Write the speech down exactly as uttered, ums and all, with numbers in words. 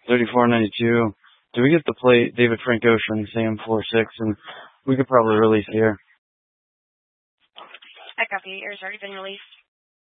thirty-four ninety-two. Do we get the plate David Frank Ocean, Sam four six, and we could probably release here. I copy. Air's already been released.